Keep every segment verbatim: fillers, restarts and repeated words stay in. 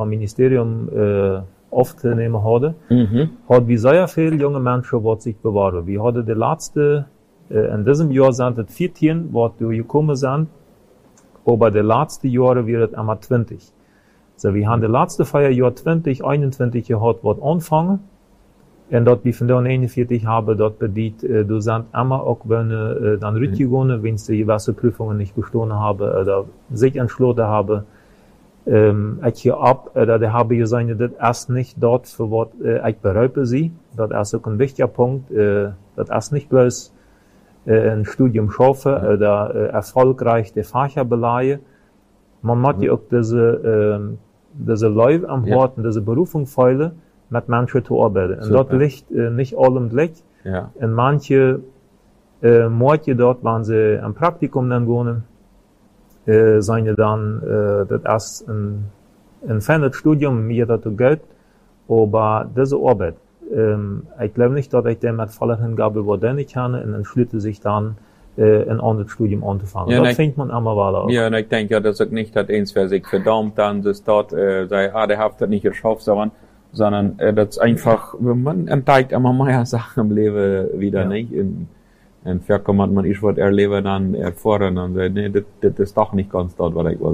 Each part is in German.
vom Ministerium äh, aufzunehmen hadden, Mhm. hat wie sehr viele junge Menschen, die sich bewahren. Wir hatten die letzte, äh, in diesem Jahr sind es vierzehn, die durchgekommen sind, aber die letzten Jahre wird es immer zwanzig. So, wir haben die letzte Feierjahr zwanzig einundzwanzig gehabt, was anfangen. Und dort, wie von da einundvierzig haben, dort bedient, äh, du sind immer auch, wenn, äh, dann rückgegangen, wenn sie gewisse Prüfungen nicht bestanden haben, oder sich entschlossen haben, ähm, ich hier ab, oder der habe gesagt, das erst nicht dort, für was, äh, ich bereue sie. Das ist auch ein wichtiger Punkt, äh, das ist nicht bloß, äh, ein Studium schaffen, Ja. oder, äh, erfolgreich die Fächer beleihen. Man muss ja auch diese, ähm, diese Leute am Ja. Hort und diese Berufung feilen, mit Menschen zu arbeiten. Und Super. dort liegt äh, nicht allem Licht. Ja. Und manche äh, Morde dort, wenn sie am Praktikum dann gehen, äh, sind ja dann, äh, das ist ein, ein feines Studium, mir dazu Geld, aber diese Arbeit, ähm, ich glaube nicht, dass ich dem mit voller Hingabe übernehmen kann und entschließe sich dann, äh, ein anderes Studium anzufangen. Ja, das ne- findet man immer weiter. Ja, und ich denke ja, dass ich nicht, dass eins, wer sich verdammt, dann das dort, äh, sei, ah, der hat das nicht geschafft, sondern, sondern, äh, das ist einfach, man entdeckt immer mehr Sachen im Leben wieder, Ja. nicht? In, in vielleicht kann man, ich was erleben, dann erfahren, und sagt, nee, das, das ist doch nicht ganz dort, was ich will.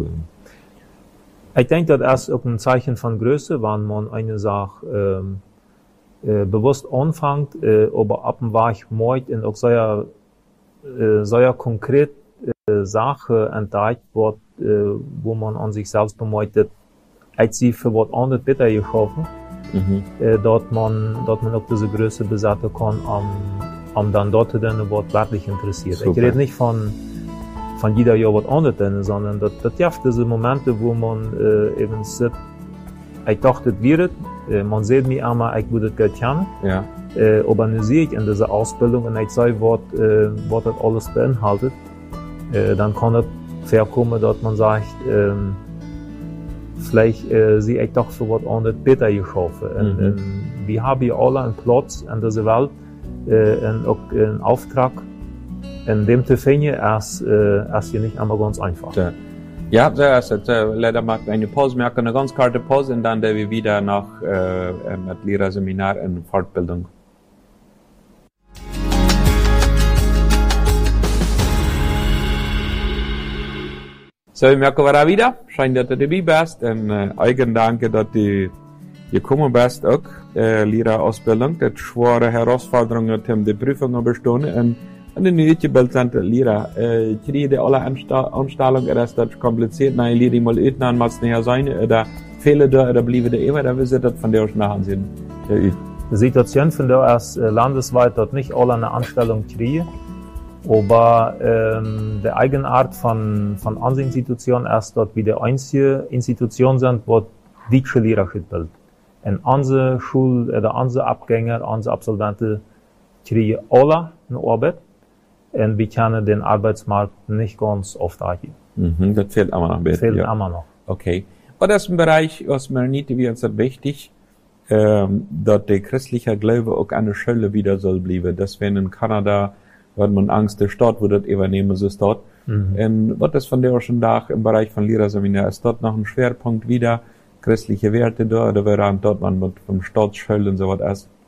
Ich denke, das ist auch ein Zeichen von Größe, wenn man eine Sache ähm, äh, bewusst anfängt, äh, aber ab dem Weg möchte und auch sehr, äh, sehr konkret äh, Sache entdeckt wird, äh, wo man an sich selbst bemeuchtet, als sie für was anderes besser geschaffen, Mhm. äh, dort man, dort man auch diese Größe besetzen kann, am, am dann dort dann was wirklich interessiert. Super. Ich rede nicht von von jeder Jahr was anderes, sondern das, das gibt diese Momente, wo man äh, eben sieht, ich dachte, das wird, äh, man sieht mir einmal, ich würde das Geld kennen, Ja. äh, aber nun sehe ich in dieser Ausbildung und ich sehe, was, äh, was das alles beinhaltet, äh, dann kann es vorkommen, dass man sagt, ähm, vielleicht äh, sehe ich doch für was anderes besser geschaffen. Mhm. Und, und wir haben hier alle einen Platz in dieser Welt, äh, und auch einen Auftrag, in dem zu finden, ist, äh, ist hier nicht einmal ganz einfach. Ja. Ja, so ist es. Äh, leider machen wir eine Pause, wir machen eine ganz kurze Pause, und dann wir wieder nach, äh, mit Lehrerseminar in Fortbildung. So, wir merken wir wieder. Scheint, dass du dabei bist. Und äh, eigen danke, dass du gekommen bist auch. Äh, Lehrerausbildung, das schwere Herausforderungen, die die Prüfungen bestehen. Und, und die neue Bild sind Lehrer. Äh, kriege die alle Ansta- Anstellungen, oder ist das kompliziert? Nein, Lehrer, die mal üben, dann muss es nicht sein. Oder fehlen da, oder bleiben da immer, da wissen das von der aus nachher sehen. Der übt. Die Situation von der ist äh, landesweit dort nicht alle eine Anstellung kriegen, aber ähm, die Eigenart von, von unseren Institutionen ist dort wie die einzige Institution sind, wo deutsche Lehrer bildet. Und unsere Schul- oder unsere Abgänger, unsere Absolventen kriegen alle eine Arbeit und wir können den Arbeitsmarkt nicht ganz oft erreichen. Mhm, das fehlt immer noch ein Das bisschen. fehlt Ja. immer noch. Okay. Und das ist ein Bereich, was mir nicht wie uns wichtig, ähm, dass der christliche Glaube auch eine Schule wieder soll bleiben. Deswegen in Kanada hat man Angst, der Staat würde das übernehmen, so ist dort. Mhm. Und was ist von der auch schon da im Bereich von Lehrerseminar? Ist dort noch ein Schwerpunkt wieder? Christliche Werte da, oder wäre dort man mit vom Staatsschulen so was ist?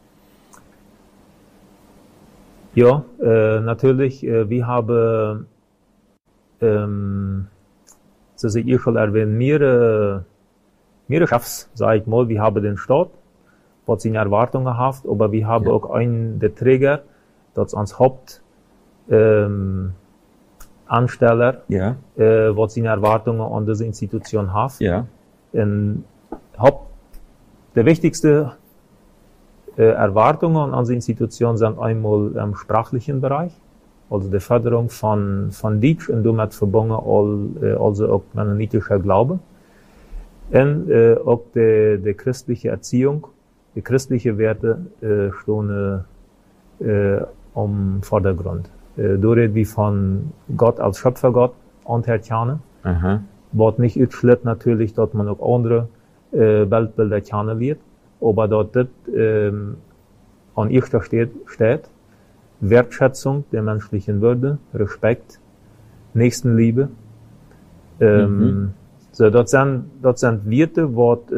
Ja, äh, natürlich, äh, wir haben, ähm, das ich ihr schon erwähnt, mehrere, mehrere Chefs, sag ich mal, wir haben den Staat, was seine Erwartungen hat, aber wir haben Ja. auch einen der Träger, das als Haupt, ähm, Ansteller, Ja, äh, was seine Erwartungen an diese Institution hat. ja, Und Haupt, der wichtigste äh, Erwartungen an unsere Institution sind einmal im sprachlichen Bereich, also die Förderung von, von Deutsch und damit verbunden all, äh, also auch mennonitischer Glaube. Und äh, auch die, die christliche Erziehung, die christliche Werte äh, stehen äh, im Vordergrund. Äh, da reden wir von Gott als Schöpfergott und Herrn, aha, was nicht utschlägt natürlich, dass man auch andere äh, Weltbilder kennenlernt, aber dort das ähm, an erster steht, steht Wertschätzung der menschlichen Würde, Respekt, Nächstenliebe. Ähm, Mhm. so, das sind, das sind Werte, was